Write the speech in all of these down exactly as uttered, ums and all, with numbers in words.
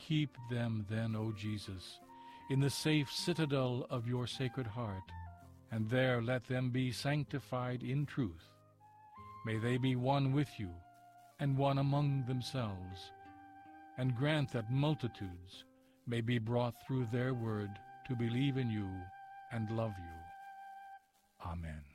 Keep them then, O Jesus, in the safe citadel of your sacred heart, and there let them be sanctified in truth. May they be one with you, and one among themselves, and grant that multitudes may be brought through their word to believe in you and love you. Amen.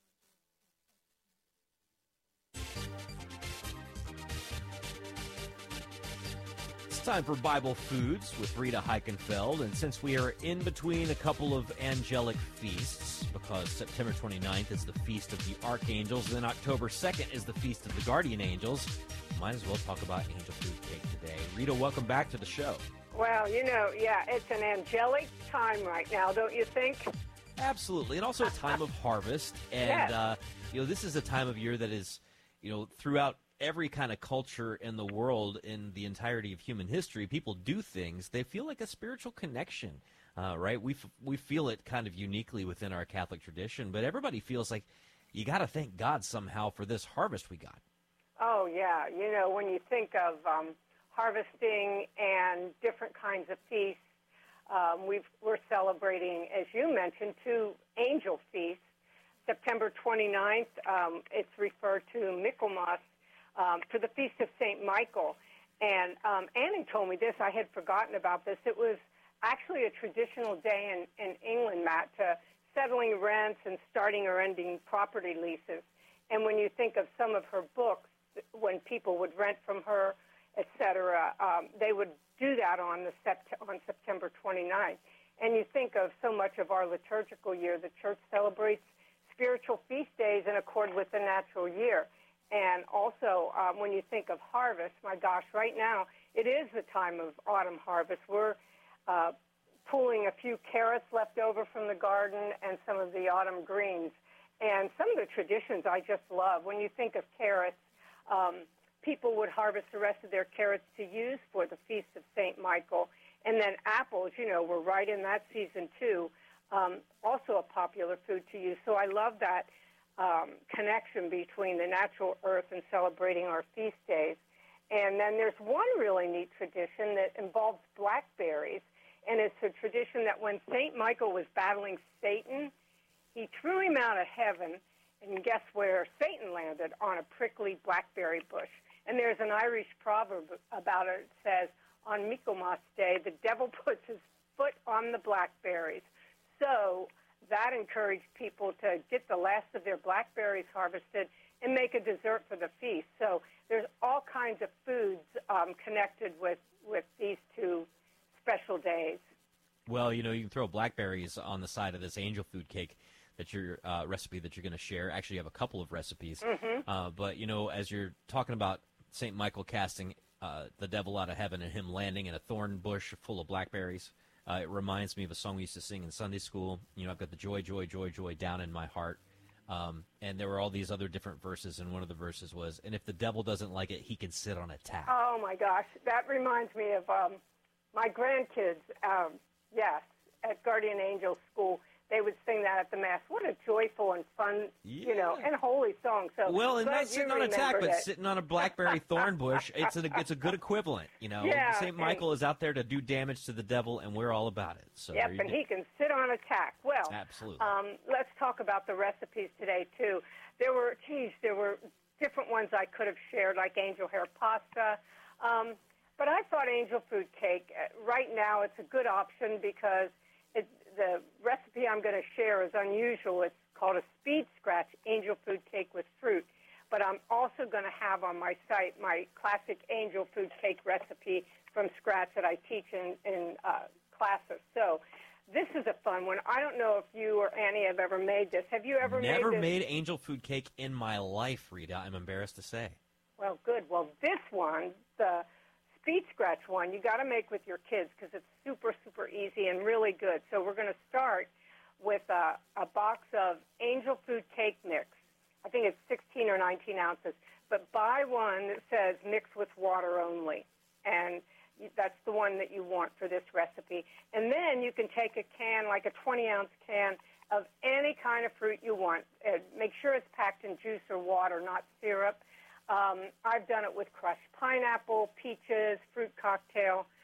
It's time for Bible Foods with Rita Heikenfeld, and since we are in between a couple of angelic feasts, because September twenty-ninth is the Feast of the Archangels, and then October second is the Feast of the Guardian Angels, might as well talk about angel food cake today. Rita, welcome back to the show. Well, you know, yeah, it's an angelic time right now, don't you think? Absolutely, and also a time of harvest, and Yes. uh, you know, this is a time of year that is, you know, throughout every kind of culture in the world, in the entirety of human history, people do things. They feel like a spiritual connection, uh, right? We f- we feel it kind of uniquely within our Catholic tradition, but everybody feels like you got to thank God somehow for this harvest we got. Oh, yeah. You know, when you think of um, harvesting and different kinds of feasts, um, we've, we're celebrating, as you mentioned, two angel feasts. September twenty-ninth, um, it's referred to Michaelmas, um, for the Feast of Saint Michael. And um, Annie told me this. I had forgotten about this. It was actually a traditional day in, in England, Matt, to settling rents and starting or ending property leases. And when you think of some of her books, when people would rent from her, et cetera, um, they would do that on the sept- on September twenty-ninth. And you think of so much of our liturgical year, the Church celebrates spiritual feast days in accord with the natural year. And also, um, when you think of harvest, my gosh, right now, it is the time of autumn harvest. We're uh, pulling a few carrots left over from the garden and some of the autumn greens. And some of the traditions I just love. When you think of carrots, um, people would harvest the rest of their carrots to use for the Feast of Saint Michael. And then apples, you know, we're right in that season too, um, also a popular food to use. So I love that um, connection between the natural earth and celebrating our feast days. And then there's one really neat tradition that involves blackberries, and it's a tradition that when Saint Michael was battling Satan, he threw him out of heaven, and guess where Satan landed? On a prickly blackberry bush. And there's an Irish proverb about it. It says, on Michaelmas Day, the devil puts his foot on the blackberries. So that encouraged people to get the last of their blackberries harvested and make a dessert for the feast. So there's all kinds of foods um, connected with, with these two special days. Well, you know, you can throw blackberries on the side of this angel food cake that your uh, recipe that you're going to share. Actually, you have a couple of recipes. Mm-hmm. Uh, but, you know, as you're talking about Saint Michael casting uh, the devil out of heaven and him landing in a thorn bush full of blackberries, uh, it reminds me of a song we used to sing in Sunday school. You know, I've got the joy, joy, joy, joy down in my heart. Um, and there were all these other different verses, and one of the verses was, and if the devil doesn't like it, he can sit on a tack. Oh, my gosh. That reminds me of um, my grandkids, um, yes, at Guardian Angel School. They would sing that at the Mass. What a joyful and fun, Yeah. you know, and holy song. So Well, and glad not sitting you on a tack, remembered but it. sitting on a blackberry thorn bush. It's a, it's a good equivalent, you know. Yeah, Saint Michael and- is out there to do damage to the devil, and we're all about it. So Yep, there you and go. he can sit on a tack. Well, Absolutely. Um, let's talk about the recipes today, too. There were, geez, there were different ones I could have shared, like angel hair pasta. Um, but I thought angel food cake, uh, right now, it's a good option because it, the recipe I'm going to share is unusual. It's called a speed scratch angel food cake with fruit. But I'm also going to have on my site my classic angel food cake recipe from scratch that I teach in, in uh, classes. So this is a fun one. I don't know if you or Annie have ever made this. Have you ever Never made this? made angel food cake in my life, Rita. I'm embarrassed to say. Well, good. Well, this one, the speed scratch one, you got to make with your kids because it's super, super easy and really good. So we're going to start with a, a box of angel food cake mix. I think it's sixteen or nineteen ounces. But buy one that says mix with water only. And that's the one that you want for this recipe. And then you can take a can, like a twenty-ounce can, of any kind of fruit you want. Uh, make sure it's packed in juice or water, not syrup. Um, I've done it with crushed pineapple, peaches, fruit cocktail.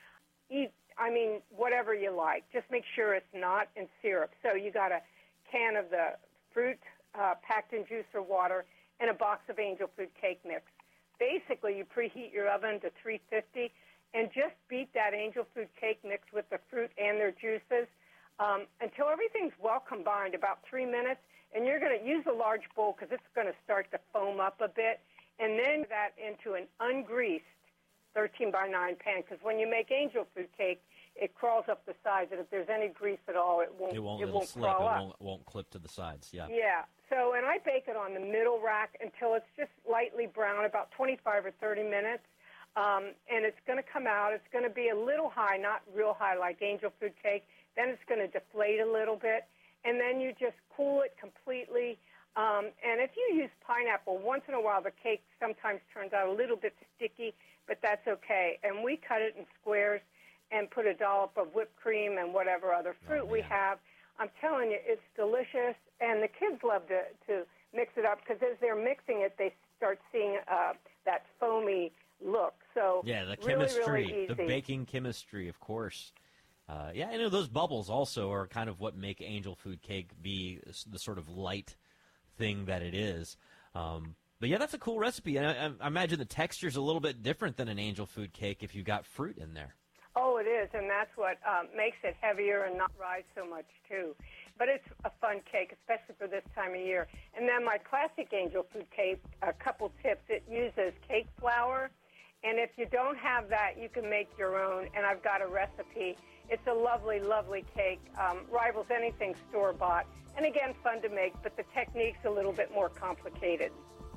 eat, I mean, whatever you like. Just make sure it's not in syrup. So you got a can of the fruit uh, packed in juice or water and a box of angel food cake mix. Basically, you preheat your oven to three fifty and just beat that angel food cake mix with the fruit and their juices um, until everything's well combined, about three minutes. And you're going to use a large bowl because it's going to start to foam up a bit. And then that into an ungreased thirteen by nine pan, because when you make angel food cake, it crawls up the sides, and if there's any grease at all, it won't. It won't. It It'll won't slip. crawl It up. won't, won't clip to the sides. Yeah. Yeah. So, and I bake it on the middle rack until it's just lightly brown, about twenty-five or thirty minutes, um, and it's going to come out. It's going to be a little high, not real high like angel food cake. Then it's going to deflate a little bit, and then you just cool it completely. Um, and if you use pineapple, once in a while the cake sometimes turns out a little bit sticky, but that's okay. And we cut it in squares and put a dollop of whipped cream and whatever other fruit Oh, we man. have. I'm telling you, it's delicious, and the kids love to, to mix it up because as they're mixing it, they start seeing uh, that foamy look. So Yeah, the really, chemistry, really the easy. baking chemistry, of course. Uh, yeah, I know those bubbles also are kind of what make angel food cake be the sort of light thing that it is. Um, but yeah, that's a cool recipe. And I, I imagine the texture's a little bit different than an angel food cake if you've got fruit in there. Oh, it is, and that's what um, makes it heavier and not rise so much, too. But it's a fun cake, especially for this time of year. And then my classic angel food cake, a couple tips. It uses cake flour, and if you don't have that, you can make your own, and I've got a recipe. It's a lovely, lovely cake, um, rivals anything store-bought, and again, fun to make, but the technique's a little bit more complicated.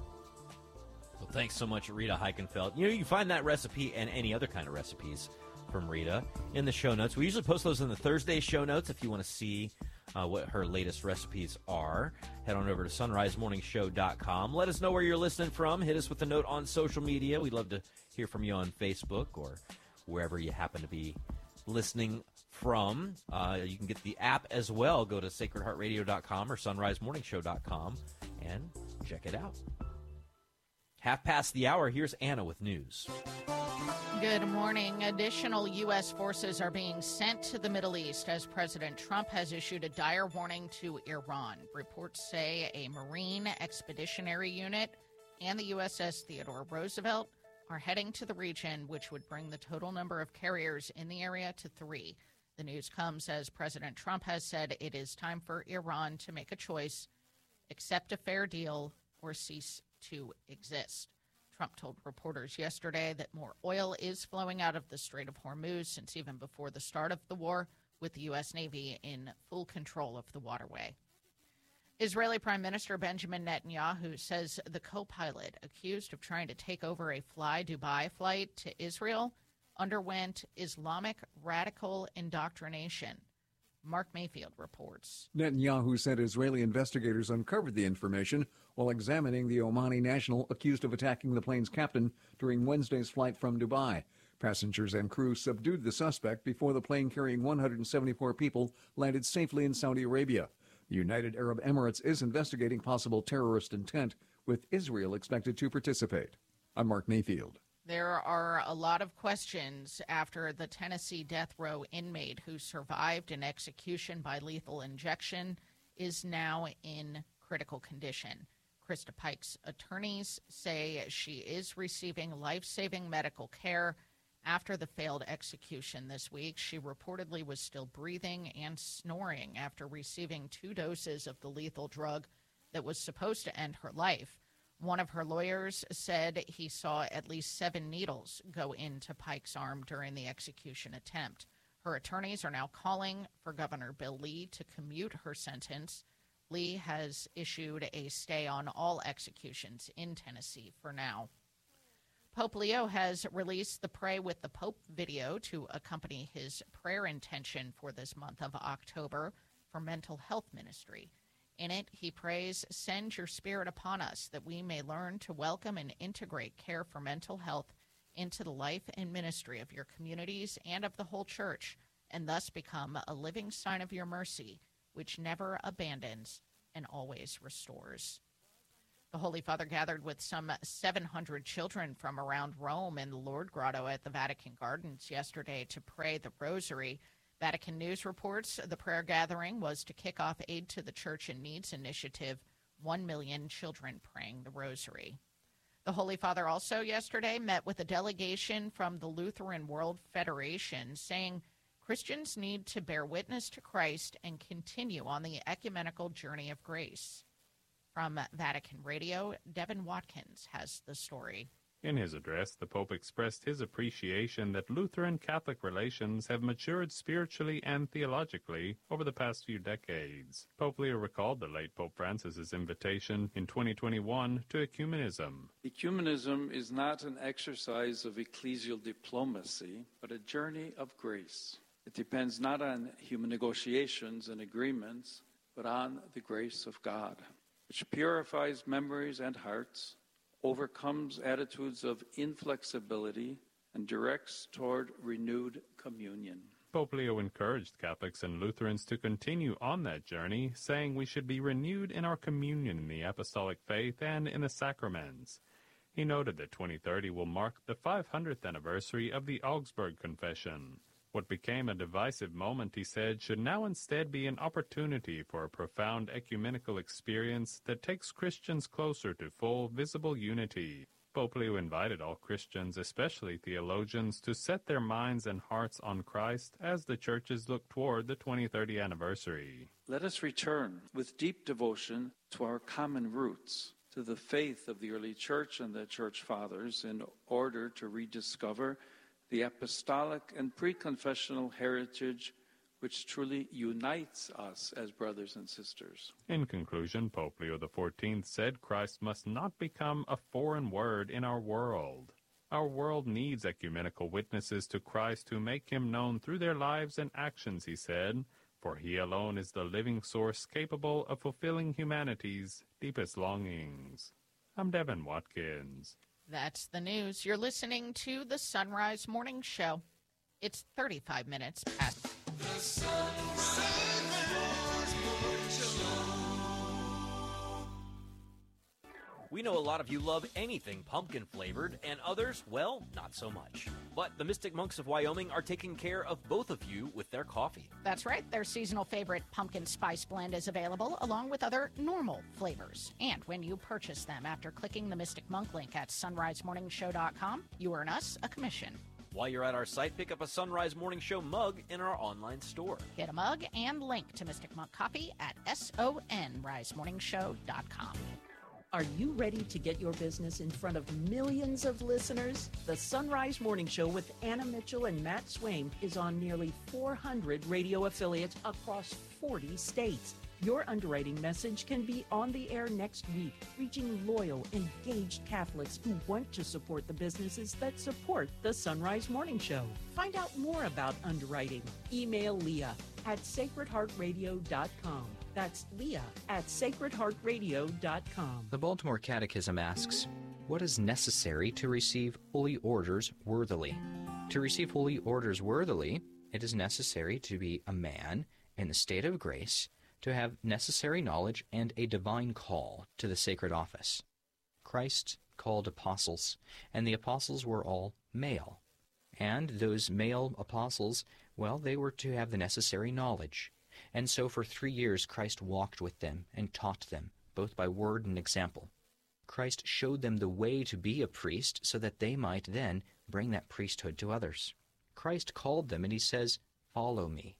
So thanks so much, Rita Heikenfeld. You know, you can find that recipe and any other kind of recipes from Rita in the show notes. We usually post those in the Thursday show notes if you want to see uh, what her latest recipes are. Head on over to sunrise morning show dot com. Let us know where you're listening from. Hit us with a note on social media. We'd love to hear from you on Facebook or wherever you happen to be listening from. Uh, you can get the app as well. Go to sacred heart radio dot com or sunrise morning show dot com and check it out. Half past the hour, here's Anna with news. Good morning. Additional U S forces are being sent to the Middle East as President Trump has issued a dire warning to Iran. Reports say a Marine Expeditionary Unit and the U S S Theodore Roosevelt are heading to the region, which would bring the total number of carriers in the area to three. The news comes as President Trump has said it is time for Iran to make a choice, accept a fair deal, or cease to exist. Trump told reporters yesterday that more oil is flowing out of the Strait of Hormuz since even before the start of the war, with the U S. Navy in full control of the waterway. Israeli Prime Minister Benjamin Netanyahu says the co-pilot accused of trying to take over a Fly Dubai flight to Israel underwent Islamic radical indoctrination. Mark Mayfield reports. Netanyahu said Israeli investigators uncovered the information while examining the Omani national accused of attacking the plane's captain during Wednesday's flight from Dubai. Passengers and crew subdued the suspect before the plane carrying one hundred seventy-four people landed safely in Saudi Arabia. The United Arab Emirates is investigating possible terrorist intent, with Israel expected to participate. I'm Mark Mayfield. There are a lot of questions after the Tennessee death row inmate who survived an execution by lethal injection is now in critical condition. Krista Pike's attorneys say she is receiving life-saving medical care after the failed execution this week. She reportedly was still breathing and snoring after receiving two doses of the lethal drug that was supposed to end her life. One of her lawyers said he saw at least seven needles go into Pike's arm during the execution attempt. Her attorneys are now calling for Governor Bill Lee to commute her sentence. Lee has issued a stay on all executions in Tennessee for now. Pope Leo has released the Pray with the Pope video to accompany his prayer intention for this month of October for mental health ministry. In it, he prays, "Send your spirit upon us, that we may learn to welcome and integrate care for mental health into the life and ministry of your communities and of the whole church, and thus become a living sign of your mercy, which never abandons and always restores." The Holy Father gathered with some seven hundred children from around Rome in the Lord Grotto at the Vatican Gardens yesterday to pray the Rosary. Vatican News reports the prayer gathering was to kick off Aid to the Church in Needs initiative, one million children praying the Rosary. The Holy Father also yesterday met with a delegation from the Lutheran World Federation, saying Christians need to bear witness to Christ and continue on the ecumenical journey of grace. From Vatican Radio, Devin Watkins has the story. In his address, the Pope expressed his appreciation that Lutheran-Catholic relations have matured spiritually and theologically over the past few decades. Pope Leo recalled the late Pope Francis's invitation in twenty twenty-one to ecumenism. Ecumenism is not an exercise of ecclesial diplomacy, but a journey of grace. It depends not on human negotiations and agreements, but on the grace of God, which purifies memories and hearts, overcomes attitudes of inflexibility, and directs toward renewed communion. Pope Leo encouraged Catholics and Lutherans to continue on that journey, saying we should be renewed in our communion in the apostolic faith and in the sacraments. He noted that twenty thirty will mark the five hundredth anniversary of the Augsburg Confession. What became a divisive moment, he said, should now instead be an opportunity for a profound ecumenical experience that takes Christians closer to full, visible unity. Pope Leo invited all Christians, especially theologians, to set their minds and hearts on Christ as the churches look toward the twenty thirty anniversary. Let us return with deep devotion to our common roots, to the faith of the early church and the church fathers, in order to rediscover the apostolic and pre-confessional heritage which truly unites us as brothers and sisters. In conclusion, Pope Leo the fourteenth said Christ must not become a foreign word in our world. Our world needs ecumenical witnesses to Christ who make him known through their lives and actions, he said, for he alone is the living source capable of fulfilling humanity's deepest longings. I'm Devin Watkins. That's the news. You're listening to the Sunrise Morning Show. It's thirty-five minutes past. The Sunrise Morning Show. We know a lot of you love anything pumpkin-flavored, and others, well, not so much. But the Mystic Monks of Wyoming are taking care of both of you with their coffee. That's right. Their seasonal favorite pumpkin spice blend is available, along with other normal flavors. And when you purchase them after clicking the Mystic Monk link at sunrise morning show dot com, you earn us a commission. While you're at our site, pick up a Sunrise Morning Show mug in our online store. Get a mug and link to Mystic Monk coffee at sunrise morning show dot com. Are you ready to get your business in front of millions of listeners? The Sunrise Morning Show with Anna Mitchell and Matt Swaim is on nearly four hundred radio affiliates across forty states. Your underwriting message can be on the air next week, reaching loyal, engaged Catholics who want to support the businesses that support the Sunrise Morning Show. Find out more about underwriting. Email Leah at sacred heart radio dot com. That's Leah at sacred heart radio dot com. The Baltimore Catechism asks, what is necessary to receive holy orders worthily? To receive holy orders worthily, it is necessary to be a man in the state of grace, to have necessary knowledge and a divine call to the sacred office. Christ called apostles, and the apostles were all male. And those male apostles, well, they were to have the necessary knowledge. And so for three years Christ walked with them and taught them, both by word and example. Christ showed them the way to be a priest so that they might then bring that priesthood to others. Christ called them and he says, follow me.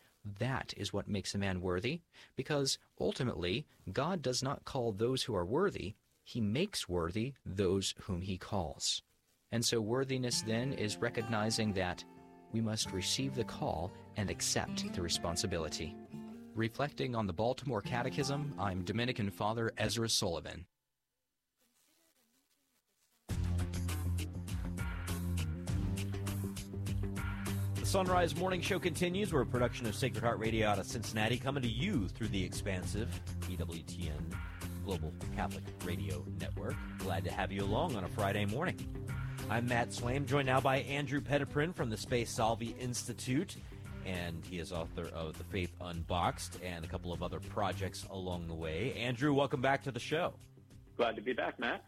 That is what makes a man worthy, because ultimately God does not call those who are worthy, he makes worthy those whom he calls. And so worthiness then is recognizing that we must receive the call and accept the responsibility. Reflecting on the Baltimore Catechism, I'm Dominican Father Ezra Sullivan. The Sunrise Morning Show continues. We're a production of Sacred Heart Radio out of Cincinnati, coming to you through the expansive E W T N Global Catholic Radio Network. Glad to have you along on a Friday morning. I'm Matt Swaim, joined now by Andrew Petiprin from the Space Salvi Institute, and he is author of The Faith Unboxed and a couple of other projects along the way. Andrew, welcome back to the show. Glad to be back, Matt.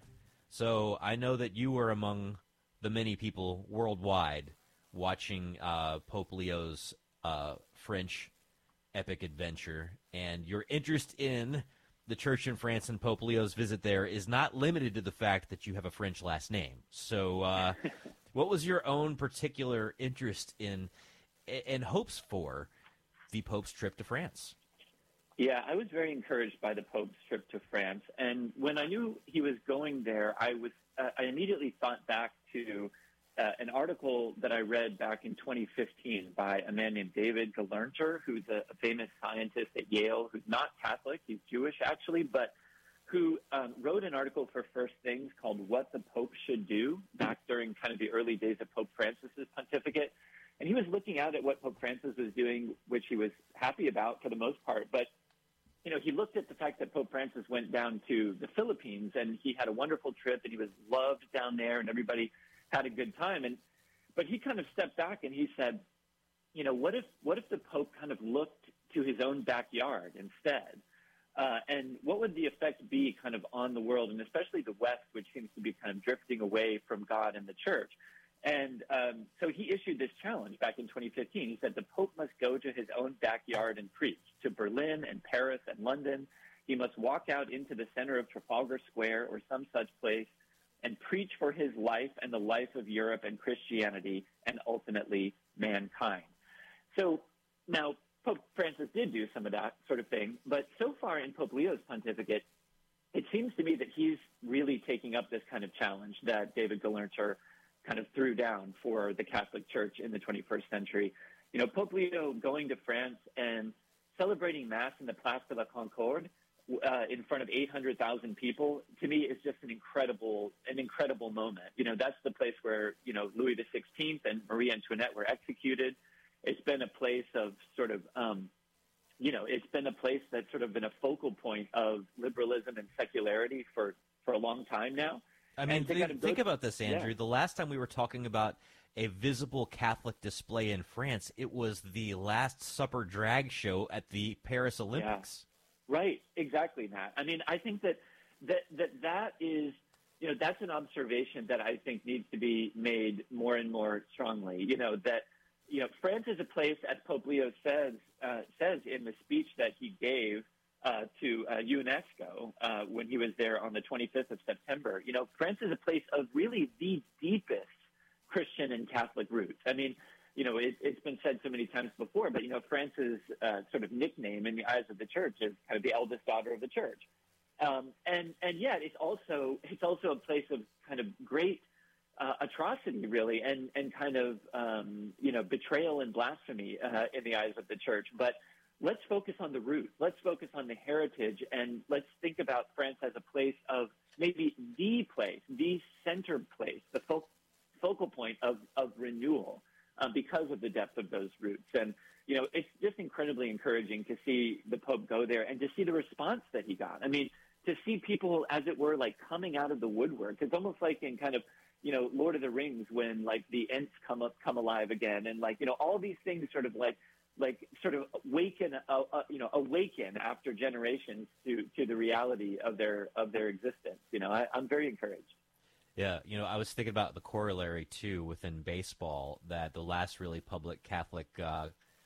So I know that you were among the many people worldwide watching uh, Pope Leo's uh, French epic adventure, and your interest in the church in France and Pope Leo's visit there is not limited to the fact that you have a French last name. So uh, what was your own particular interest in and hopes for the Pope's trip to France? Yeah, I was very encouraged by the Pope's trip to France. And when I knew he was going there, I was uh, I immediately thought back to uh, an article that I read back in twenty fifteen by a man named David Gelernter, who's a, a famous scientist at Yale, who's not Catholic, he's Jewish actually, but who um, wrote an article for First Things called What the Pope Should Do, back during kind of the early days of Pope Francis's pontificate. And he was looking out at what Pope Francis was doing, which he was happy about for the most part, but you know, he looked at the fact that Pope Francis went down to the Philippines and he had a wonderful trip and he was loved down there and everybody had a good time. And, but he kind of stepped back and he said, you know, what if, what if the Pope kind of looked to his own backyard instead? Uh, and what would the effect be kind of on the world, and especially the West, which seems to be kind of drifting away from God and the church? And um, so he issued this challenge back in twenty fifteen. He said the Pope must go to his own backyard and preach to Berlin and Paris and London. He must walk out into the center of Trafalgar Square or some such place and preach for his life and the life of Europe and Christianity and ultimately mankind. So now Pope Francis did do some of that sort of thing, but so far in Pope Leo's pontificate, it seems to me that he's really taking up this kind of challenge that David Gelernter kind of threw down for the Catholic Church in the twenty-first century. You know, Pope Leo going to France and celebrating Mass in the Place de la Concorde uh, in front of eight hundred thousand people, to me, is just an incredible, an incredible moment. You know, that's the place where, you know, Louis the sixteenth and Marie Antoinette were executed. It's been a place of sort of, um, you know, it's been a place that's sort of been a focal point of liberalism and secularity for, for a long time now. I mean, think, kind of think about this, Andrew. Yeah. The last time we were talking about a visible Catholic display in France, it was the Last Supper drag show at the Paris Olympics. Yeah. Right, exactly, Matt. I mean, I think that that, that that is, you know, that's an observation that I think needs to be made more and more strongly. You know, that, you know, France is a place, as Pope Leo says, uh, says in the speech that he gave Uh, to uh, UNESCO uh, when he was there on the twenty-fifth of September. You know, France is a place of really the deepest Christian and Catholic roots. I mean, you know, it, it's been said so many times before, but, you know, France's uh, sort of nickname in the eyes of the church is kind of the eldest daughter of the church. Um, and, and yet it's also, it's also a place of kind of great uh, atrocity, really, and, and kind of, um, you know, betrayal and blasphemy uh, in the eyes of the church. But let's focus on the root. Let's focus on the heritage, and let's think about France as a place of maybe the place, the center place, the fo- focal point of, of renewal uh, because of the depth of those roots. And, you know, it's just incredibly encouraging to see the Pope go there and to see the response that he got. I mean, to see people, as it were, like coming out of the woodwork. It's almost like in kind of, you know, Lord of the Rings when, like, the Ents come up, come alive again. And, like, you know, all these things sort of like, like sort of awaken, uh, uh, you know, awaken after generations to, to the reality of their of their existence. You know, I, I'm very encouraged. Yeah, you know, I was thinking about the corollary, too, within baseball, that the last really public Catholic uh,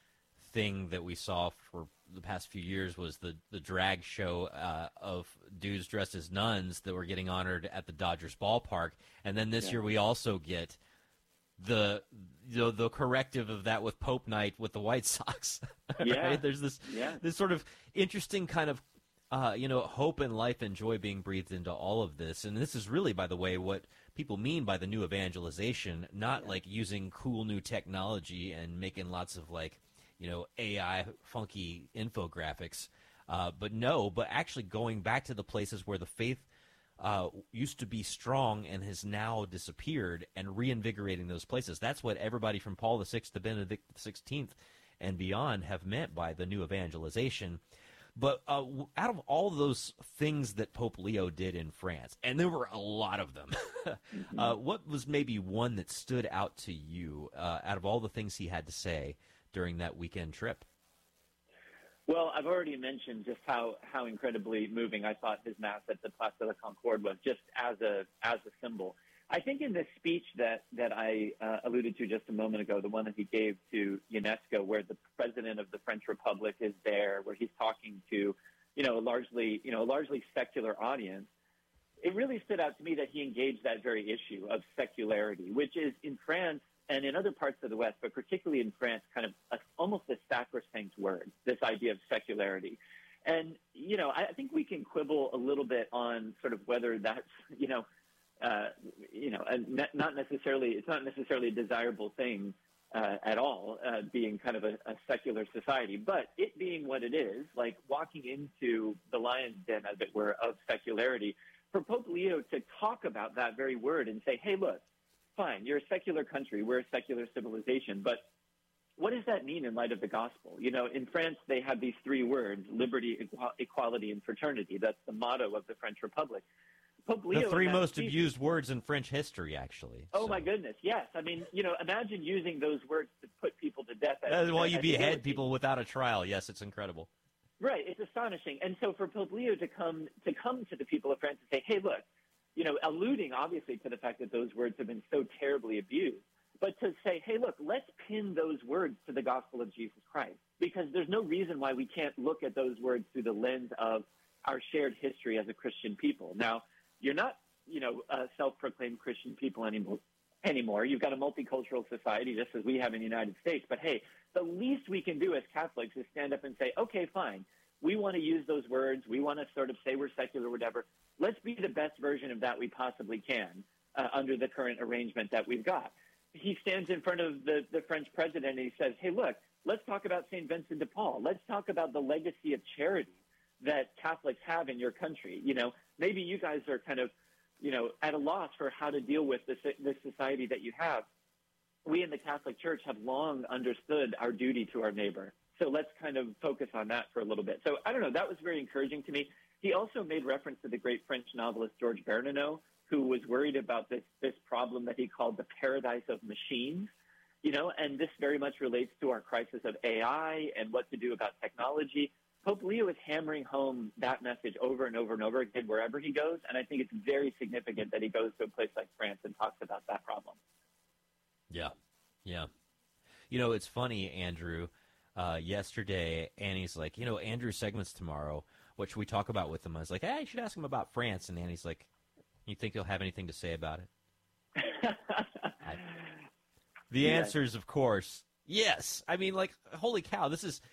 thing that we saw for the past few years was the, the drag show uh, of dudes dressed as nuns that were getting honored at the Dodgers ballpark. And then this yeah. year we also get the you know, the corrective of that with Pope Night with the White Sox. Yeah. Right? There's this yeah. this sort of interesting kind of uh, you know, hope and life and joy being breathed into all of this. And this is really, by the way, what people mean by the new evangelization, not yeah. like using cool new technology and making lots of, like, you know, A I funky infographics. Uh, but no, but actually going back to the places where the faith uh, used to be strong and has now disappeared, and reinvigorating those places. That's what everybody from Paul the Sixth to Benedict the Sixteenth and beyond have meant by the new evangelization. But uh, out of all those things that Pope Leo did in France, and there were a lot of them, mm-hmm. uh, what was maybe one that stood out to you uh, out of all the things he had to say during that weekend trip? Well, I've already mentioned just how, how incredibly moving I thought his mass at the Place de la Concorde was, just as a as a symbol. I think in this speech that that I uh, alluded to just a moment ago, the one that he gave to UNESCO, where the president of the French Republic is there, where he's talking to, you know, a largely you know a largely secular audience, it really stood out to me that he engaged that very issue of secularity, which is in France and in other parts of the West, but particularly in France, kind of a, almost a sacrosanct word, this idea of secularity. And, you know, I think we can quibble a little bit on sort of whether that's, you know, uh, you know, a, not necessarily, it's not necessarily a desirable thing uh, at all, uh, being kind of a, a secular society. But it being what it is, like walking into the lion's den, as it were, of secularity, for Pope Leo to talk about that very word and say, hey, look, fine, you're a secular country, we're a secular civilization, but what does that mean in light of the gospel? You know, in France, they have these three words, liberty, equality, and fraternity. That's the motto of the French Republic. Pope Leo, the three most speech, abused words in French history, actually. Oh, so. my goodness, yes. I mean, you know, imagine using those words to put people to death. As, well, you behead people without a trial. Yes, it's incredible. Right, it's astonishing. And so for Pope Leo to come to come to the people of France and say, hey, look, you know, alluding obviously to the fact that those words have been so terribly abused, but to say, hey, look, let's pin those words to the gospel of Jesus Christ, because there's no reason why we can't look at those words through the lens of our shared history as a Christian people. Now, you're not, you know, a self-proclaimed Christian people anymore. Anymore. You've got a multicultural society, just as we have in the United States. But, hey, the least we can do as Catholics is stand up and say, okay, fine, we want to use those words. We want to sort of say we're secular or whatever. Let's be the best version of that we possibly can uh, under the current arrangement that we've got. He stands in front of the, the French president and he says, hey, look, let's talk about Saint Vincent de Paul. Let's talk about the legacy of charity that Catholics have in your country. You know, maybe you guys are kind of, you know, at a loss for how to deal with this, this society that you have. We in the Catholic Church have long understood our duty to our neighbor. So let's kind of focus on that for a little bit. So I don't know, that was very encouraging to me. He also made reference to the great French novelist Georges Bernanos, who was worried about this, this problem that he called the paradise of machines, you know, and this very much relates to our crisis of A I and what to do about technology. Pope Leo is hammering home that message over and over and over again wherever he goes, and I think it's very significant that he goes to a place like France and talks about that problem. Yeah, yeah. You know, it's funny, Andrew. Uh, yesterday, Annie's like, you know, Andrew's segment's tomorrow. What should we talk about with him? I was like, hey, you should ask him about France. And Annie's like, you think he'll have anything to say about it? I, the yeah. answer is, of course, yes. I mean, like, holy cow, this is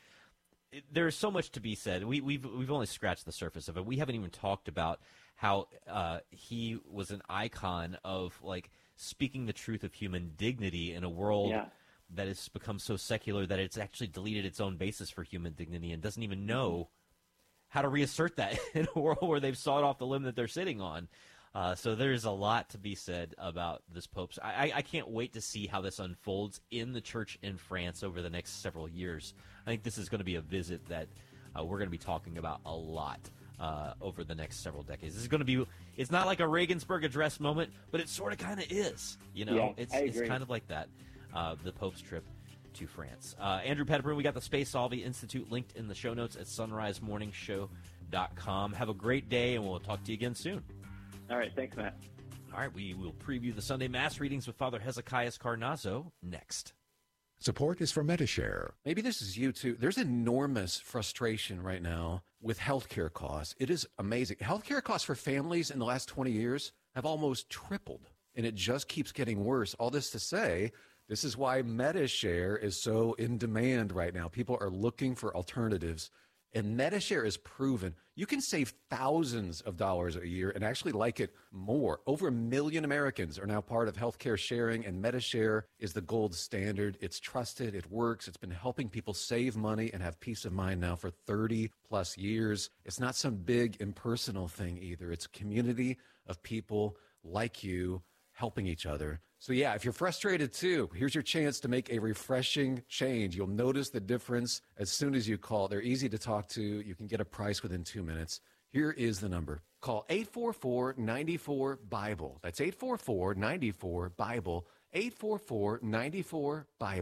– there's so much to be said. We, we've we've only scratched the surface of it. We haven't even talked about how uh, he was an icon of, like, speaking the truth of human dignity in a world yeah. – that has become so secular that it's actually deleted its own basis for human dignity and doesn't even know how to reassert that in a world where they've sawed off the limb that they're sitting on. Uh, so there's a lot to be said about this Pope's. I, I can't wait to see how this unfolds in the church in France over the next several years. I think this is going to be a visit that uh, we're going to be talking about a lot uh, over the next several decades. This is going to be, it's not like a Regensburg Address moment, but it sort of kind of is. You know, yeah, it's, it's kind of like that. Uh, the Pope's trip to France. Uh, Andrew Petitbrun, we got the Space Solvi Institute linked in the show notes at sunrise morning show dot com. Have a great day, and we'll talk to you again soon. All right. Thanks, Matt. All right. We will preview the Sunday Mass readings with Father Hezekiah Carnazzo next. Support is for Metashare. Maybe this is you, too. There's enormous frustration right now with healthcare costs. It is amazing. Healthcare costs for families in the last twenty years have almost tripled, and it just keeps getting worse. All this to say, this is why Metashare is so in demand right now. People are looking for alternatives, and Metashare is proven. You can save thousands of dollars a year and actually like it more. Over a million Americans are now part of healthcare sharing, and Metashare is the gold standard. It's trusted. It works. It's been helping people save money and have peace of mind now for thirty plus years. It's not some big impersonal thing either. It's a community of people like you helping each other. So yeah, if you're frustrated too, here's your chance to make a refreshing change. You'll notice the difference as soon as you call. They're easy to talk to. You can get a price within two minutes. Here is the number. Call eight four four, nine four, BIBLE. That's eight four four, nine four, BIBLE, eight four four, nine four, BIBLE.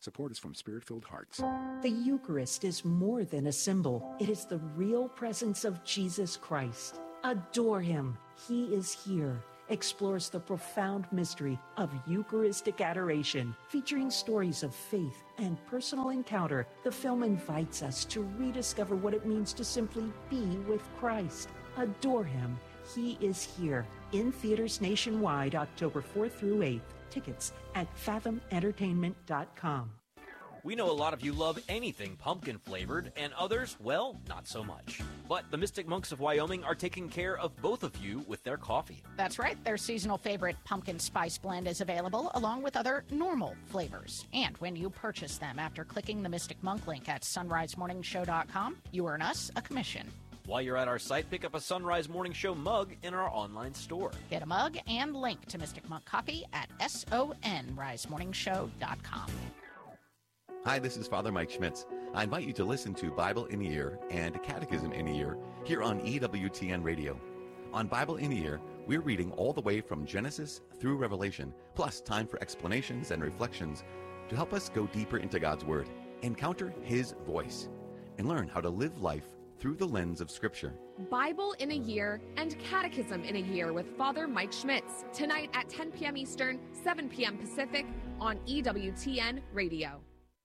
Support is from Spirit-Filled Hearts. The Eucharist is more than a symbol. It is the real presence of Jesus Christ. Adore him. He is here. Explores the profound mystery of Eucharistic adoration. Featuring stories of faith and personal encounter, the film invites us to rediscover what it means to simply be with Christ. Adore him. He is here. In theaters nationwide, October fourth through eighth. Tickets at fathom entertainment dot com. We know a lot of you love anything pumpkin flavored, and others, well, not so much. But the Mystic Monks of Wyoming are taking care of both of you with their coffee. That's right. Their seasonal favorite pumpkin spice blend is available, along with other normal flavors. And when you purchase them after clicking the Mystic Monk link at sunrise morning show dot com, you earn us a commission. While you're at our site, pick up a Sunrise Morning Show mug in our online store. Get a mug and link to Mystic Monk Coffee at sunrise morning show dot com. Hi, this is Father Mike Schmitz. I invite you to listen to Bible in a Year and Catechism in a Year here on E W T N Radio. On Bible in a Year, we're reading all the way from Genesis through Revelation, plus time for explanations and reflections to help us go deeper into God's Word, encounter His voice, and learn how to live life through the lens of Scripture. Bible in a Year and Catechism in a Year with Father Mike Schmitz, tonight at ten p.m. Eastern, seven p.m. Pacific on E W T N Radio.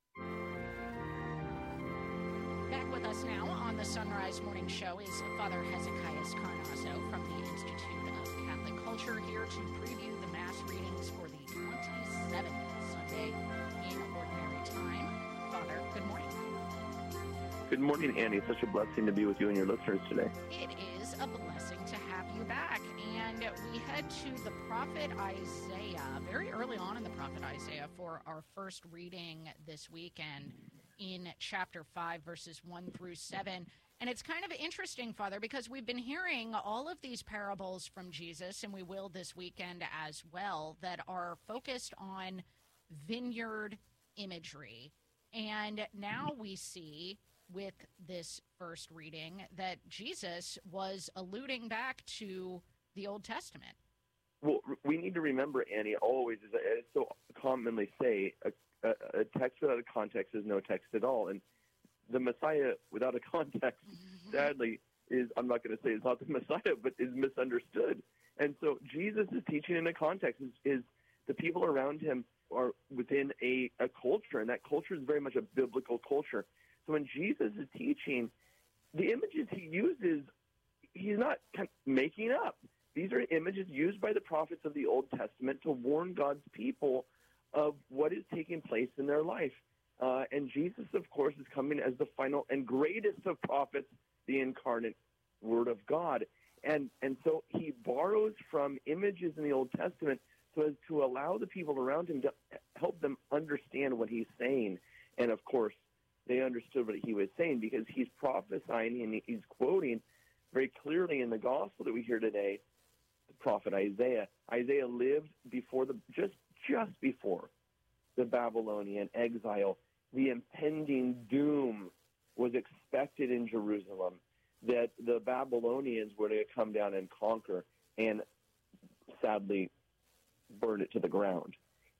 Back with us now on the Sunrise Morning Show is Father Hezekiah Carnasso from the Institute of Catholic Culture, here to preview the Mass readings for the twenty-seventh Sunday in Ordinary Time. Father, good morning. Good morning, Annie. It's such a blessing to be with you and your listeners today. It is a blessing to have you back. And we head to the prophet Isaiah, very early on in the prophet Isaiah, for our first reading this weekend in chapter five, verses one through seven. And it's kind of interesting, Father, because we've been hearing all of these parables from Jesus, and we will this weekend as well, that are focused on vineyard imagery. And now we see with this first reading that Jesus was alluding back to the Old Testament. Well, we need to remember, Annie, always, as I so commonly say, a, a, a text without a context is no text at all. And the Messiah without a context, sadly, is, I'm not going to say it's not the Messiah, but is misunderstood. And so Jesus is teaching in a context. Is, is the people around him are within a, a culture, and that culture is very much a biblical culture. So when Jesus is teaching, the images he uses, he's not making up. These are images used by the prophets of the Old Testament to warn God's people of what is taking place in their life. Uh, and Jesus, of course, is coming as the final and greatest of prophets, the incarnate Word of God. And, and so he borrows from images in the Old Testament so as to allow the people around him to help them understand what he's saying. And, of course, they understood what he was saying because he's prophesying and he's quoting very clearly in the gospel that we hear today, the prophet Isaiah. Isaiah lived before the just just before the Babylonian exile. The impending doom was expected in Jerusalem, that the Babylonians were to come down and conquer and sadly burn it to the ground.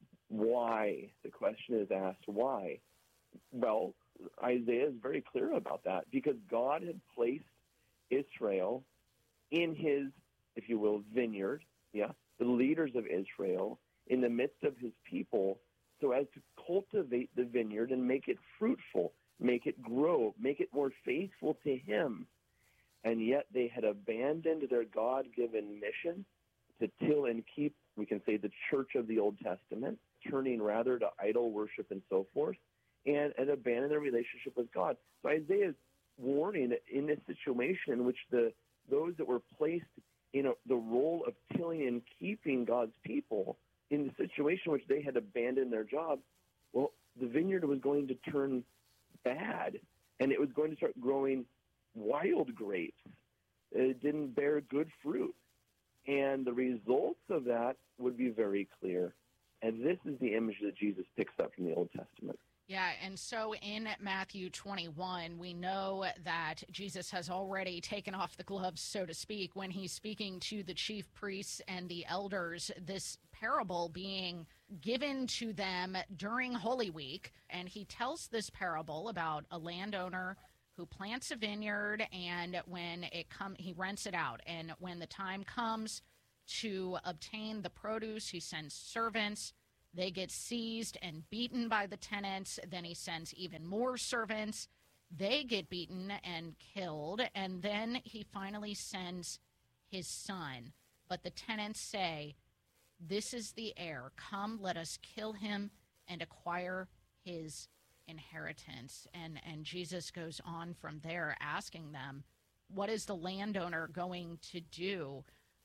Why? The question is asked, why? Well, Isaiah is very clear about that because God had placed Israel in his, if you will, vineyard, yeah, the leaders of Israel in the midst of his people so as to cultivate the vineyard and make it fruitful, make it grow, make it more faithful to him. And yet they had abandoned their God-given mission to till and keep, we can say, the church of the Old Testament, turning rather to idol worship and so forth, and, and abandon their relationship with God. So Isaiah is warning that in this situation in which the those that were placed in a, the role of tilling and keeping God's people in the situation in which they had abandoned their job, well, the vineyard was going to turn bad, and it was going to start growing wild grapes. It didn't bear good fruit, and the results of that would be very clear. And this is the image that Jesus picks up from the Old Testament. Yeah, and so in Matthew twenty-one, we know that Jesus has already taken off the gloves, so to speak, when he's speaking to the chief priests and the elders. This parable being given to them during Holy Week, and he tells this parable about a landowner who plants a vineyard, and when it come, he rents it out, and when the time comes to obtain the produce, he sends servants. They get seized and beaten by the tenants. Then he sends even more servants. They get beaten and killed, and then he finally sends his son. But the tenants say, "This is the heir. Come, let us kill him and acquire his inheritance." And, and Jesus goes on from there asking them, what is the landowner going to do?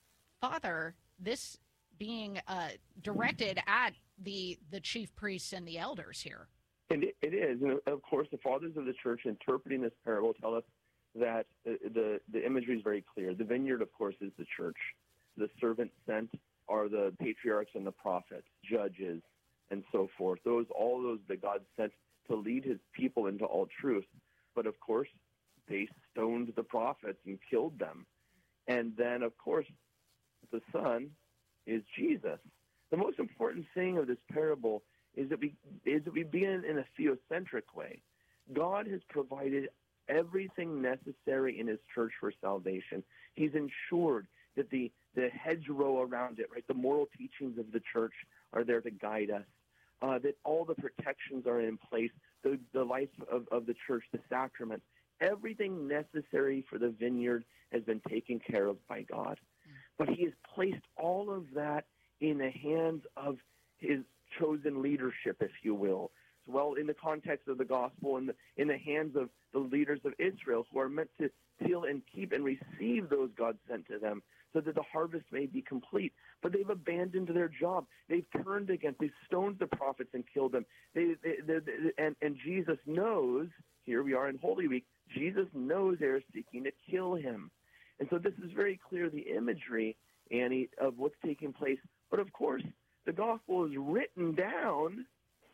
Father, this being uh, directed at the the chief priests and the elders here. And it, it is. And of course, the fathers of the church interpreting this parable tell us that the, the, the imagery is very clear. The vineyard, of course, is the church. The servants sent are the patriarchs and the prophets, judges, and so forth. Those, all those that God sent to lead his people into all truth. But of course, they stoned the prophets and killed them. And then, of course, the Son is Jesus. The most important thing of this parable is that we is that we begin in a theocentric way. God has provided everything necessary in his church for salvation. He's ensured that the, the hedgerow around it, right, the moral teachings of the church are there to guide us, uh, that all the protections are in place, the, the life of, of the church, the sacrament, everything necessary for the vineyard has been taken care of by God. But he has placed all of that in the hands of his chosen leadership, if you will. Well, in the context of the gospel, in the, in the hands of the leaders of Israel, who are meant to till and keep and receive those God sent to them, so that the harvest may be complete. But they've abandoned their job. They've turned against. They've stoned the prophets and killed them. They, they, they, they, and, and Jesus knows, here we are in Holy Week, Jesus knows they're seeking to kill him. And so this is very clear, the imagery, Annie, of what's taking place. But of course, the gospel is written down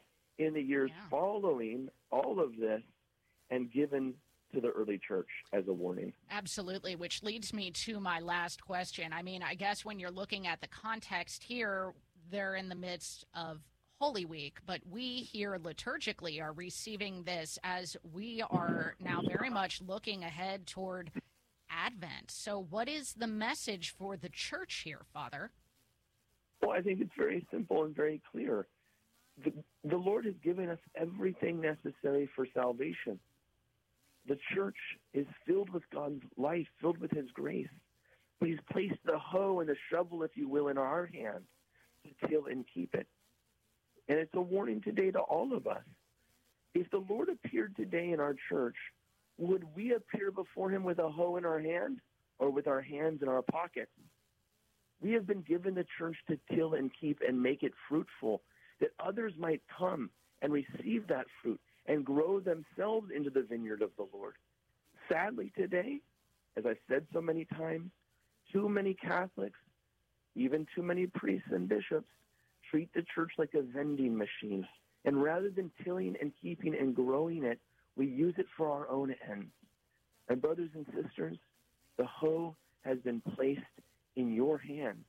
in the years yeah. following all of this and given to the early church as a warning. Absolutely, which leads me to my last question. I mean, I guess when you're looking at the context here, they're in the midst of Holy Week, but we here liturgically are receiving this as we are now very much looking ahead toward Advent. So what is the message for the church here, Father? Well, I think it's very simple and very clear. The, the Lord has given us everything necessary for salvation. The church is filled with God's life, filled with his grace. But he's placed the hoe and the shovel, if you will, in our hands to till and keep it. And it's a warning today to all of us. If the Lord appeared today in our church, would we appear before him with a hoe in our hand or with our hands in our pockets? We have been given the church to till and keep and make it fruitful, that others might come and receive that fruit and grow themselves into the vineyard of the Lord. Sadly today, as I've said so many times, too many Catholics, even too many priests and bishops, treat the church like a vending machine. And rather than tilling and keeping and growing it, we use it for our own ends. And brothers and sisters, the hoe has been placed in your hands.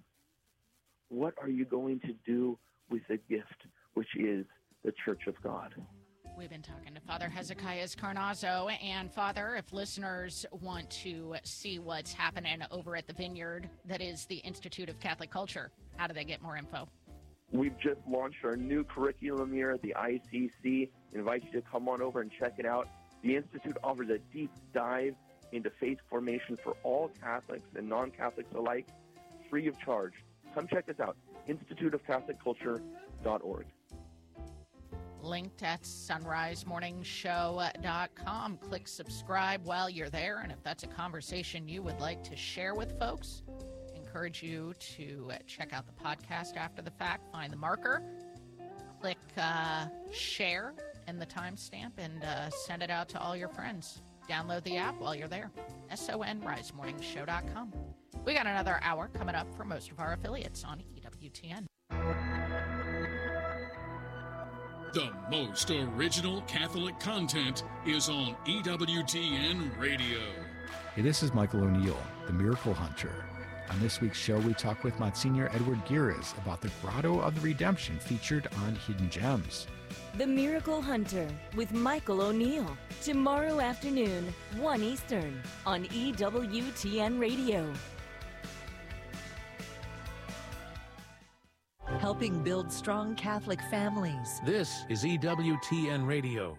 What are you going to do with the gift, which is the Church of God? We've been talking to Father Hezekiah Carnazzo. And Father, if listeners want to see what's happening over at the Vineyard, that is the Institute of Catholic Culture, how do they get more info? We've just launched our new curriculum here at the I C C. I invite you to come on over and check it out. The Institute offers a deep dive into faith formation for all Catholics and non-Catholics alike, free of charge. Come check us out, institute of catholic culture dot org. Linked at sunrise morning show dot com. Click subscribe while you're there, and if that's a conversation you would like to share with folks, I encourage you to check out the podcast after the fact, find the marker, click uh, share and the timestamp, and uh, send it out to all your friends. Download the app while you're there. S O N rise morning show dot com. We got another hour coming up for most of our affiliates on E W T N. The most original Catholic content is on E W T N Radio. Hey, this is Michael O'Neill, the Miracle Hunter. On this week's show, we talk with Monsignor Edward Gires about the Grotto of the Redemption featured on Hidden Gems. The Miracle Hunter with Michael O'Neill. Tomorrow afternoon, one Eastern, on E W T N Radio. Helping build strong Catholic families. This is E W T N Radio.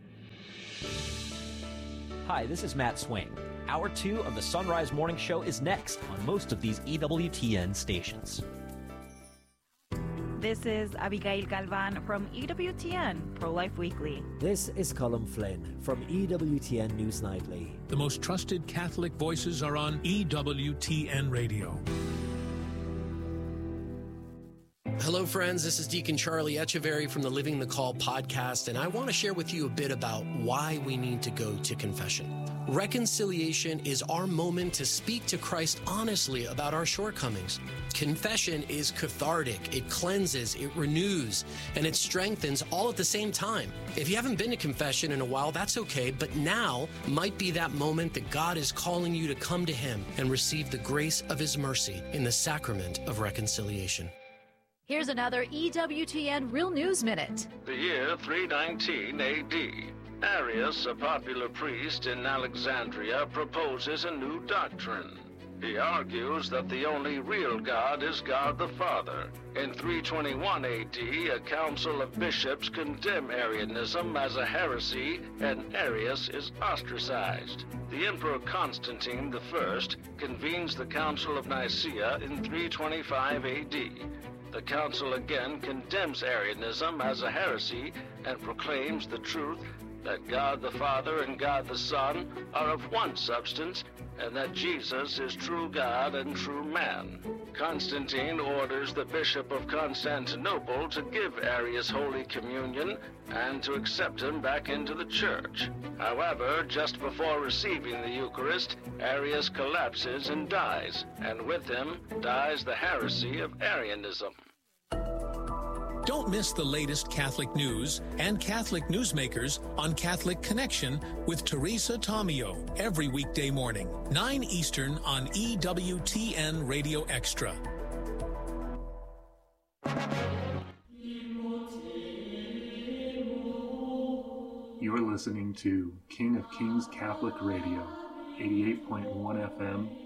Hi, this is Matt Swain. Hour two of the Sunrise Morning Show is next on most of these E W T N stations. This is Abigail Galvan from E W T N Pro-Life Weekly. This is Colin Flynn from E W T N News Nightly. The most trusted Catholic voices are on E W T N Radio. Hello, friends. This is Deacon Charlie Echeverry from the Living the Call podcast, and I want to share with you a bit about why we need to go to confession. Reconciliation is our moment to speak to Christ honestly about our shortcomings. Confession is cathartic. It cleanses, it renews, and it strengthens all at the same time. If you haven't been to confession in a while, that's okay, but now might be that moment that God is calling you to come to Him and receive the grace of His mercy in the sacrament of reconciliation. Here's another E W T N Real News Minute. The year three nineteen A D. Arius, a popular priest in Alexandria, proposes a new doctrine. He argues that the only real God is God the Father. In three twenty-one A D, a council of bishops condemn Arianism as a heresy, and Arius is ostracized. The Emperor Constantine the First convenes the Council of Nicaea in three twenty-five A D. The council again condemns Arianism as a heresy and proclaims the truth that God the Father and God the Son are of one substance, and that Jesus is true God and true man. Constantine orders the Bishop of Constantinople to give Arius Holy Communion and to accept him back into the church. However, just before receiving the Eucharist, Arius collapses and dies, and with him dies the heresy of Arianism. Don't miss the latest Catholic news and Catholic newsmakers on Catholic Connection with Teresa Tomeo every weekday morning, nine Eastern on E W T N Radio Extra. You are listening to King of Kings Catholic Radio, eighty-eight point one F M,